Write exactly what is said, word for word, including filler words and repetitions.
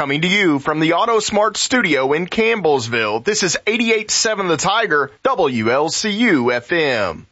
Coming to you from the AutoSmart studio in Campbellsville, this is eighty-eight point seven The Tiger, W L C U F M.